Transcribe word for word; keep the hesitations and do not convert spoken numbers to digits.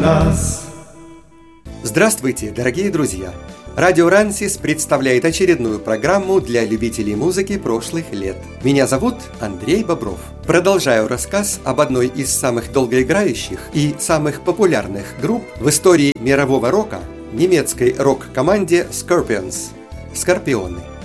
нас. Здравствуйте, дорогие друзья! Радио Рансис представляет очередную программу для любителей музыки прошлых лет. Меня зовут Андрей Бобров. Продолжаю рассказ об одной из самых долгоиграющих и самых популярных групп в истории мирового рока, немецкой рок-команде Scorpions – «Скорпионы».